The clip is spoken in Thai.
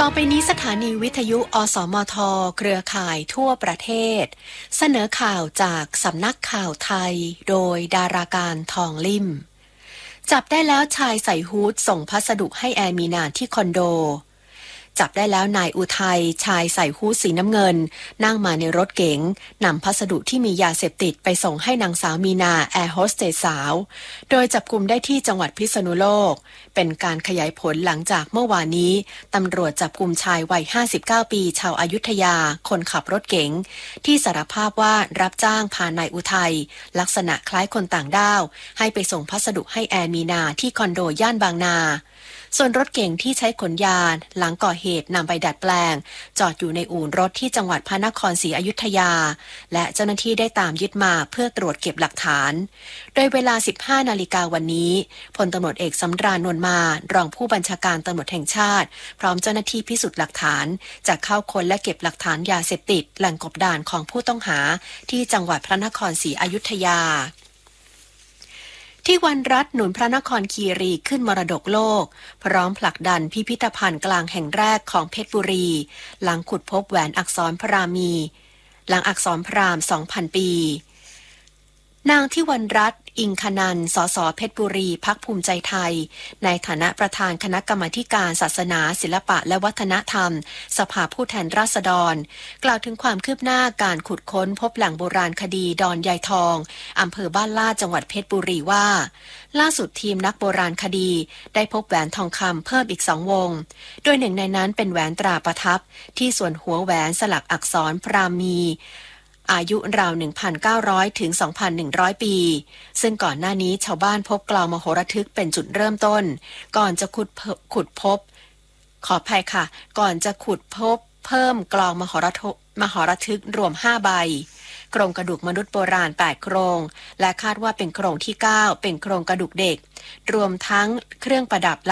ต่อไปนี้สถานีวิทยุอสมทเครือข่ายทั่วประเทศเสนอข่าวจากสำนักข่าวไทยโดยดาราการทองลิ่มจับได้แล้วชายใส่ฮู้ดส่งพัสดุให้แอร์มีนาที่คอนโดจับได้แล้วนายอุทัยชายใส่ฮู้ดสีน้ำเงินนั่งมาในรถเก๋งนำพัสดุที่มียาเสพติดไปส่งให้นางสาวมีนาแอร์โฮสเตสสาวโดยจับกุมได้ที่จังหวัดพิษณุโลกเป็นการขยายผลหลังจากเมื่อวานนี้ตำรวจจับกุมชายวัย59ปีชาวอยุธยาคนขับรถเก๋งที่สารภาพว่ารับจ้างพานายอุทัยลักษณะคล้ายคนต่างด้าวให้ไปส่งพัสดุให้แอร์มีนาที่คอนโดย่านบางนาส่วนรถเก๋งที่ใช้ขนยาหลังก่อเหตุนำไปดัดแปลงจอดอยู่ในอู่รถที่จังหวัดพระนครศรีอยุธยาและเจ้าหน้าที่ได้ตามยึดมาเพื่อตรวจเก็บหลักฐานโดยเวลา 15 นาฬิกาวันนี้พลตำรวจเอกสำราญ นวลมารองผู้บัญชาการตำรวจแห่งชาติพร้อมเจ้าหน้าที่พิสูจน์หลักฐานจะเข้าค้นและเก็บหลักฐานยาเสพติดแหล่งกบดานของผู้ต้องหาที่จังหวัดพระนครศรีอยุธยาที่วันรัฐหนุนพระนครคีรีขึ้นมรดกโลกพร้อมผลักดันพิพิธภัณฑ์กลางแห่งแรกของเพชรบุรีหลังขุดพบแหวนอักษรพราหมณ์หลังอักษรพราหมณ์ 2,000 ปีนางที่วันรัฐอิงคนันท์สสเพชรบุรีพรรคภูมิใจไทยในฐานะประธานคณะกรรมาธิการศาสนาศิลปะและวัฒนธรรมสภาผู้แทนราษฎรกล่าวถึงความคืบหน้าการขุดค้นพบแหล่งโบราณคดีดอนยายทองอำเภอบ้านลาดจังหวัดเพชรบุรีว่าล่าสุดทีมนักโบราณคดีได้พบแหวนทองคำเพิ่มอีก2 วงโดยหนึ่งในนั้นเป็นแหวนตราประทับที่ส่วนหัวแหวนสลักอักษรพราหมณ์อายุราว 1,900 ถึง 2,100 ปีซึ่งก่อนหน้านี้ชาวบ้านพบกลองมโหรทึกเป็นจุดเริ่มต้นก่อนจะขุดพบขออภัยค่ะก่อนจะขุดพบเพิ่มกลองมโหรทึกรวม5 ใบโครงกระดูกมนุษย์โบราณ8 โครงและคาดว่าเป็นโครงที่9เป็นโครงกระดูกเด็กรวมทั้งเครื่องประดับ